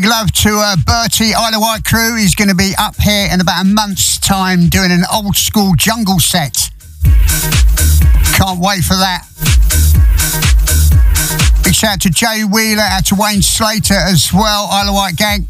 love to Bertie, Isle of Wight crew. He's going to be up here in about a month's time doing an old school jungle set. Can't wait for that. Big shout out to Jay Wheeler, out to Wayne Slater as well, Isle of Wight gang.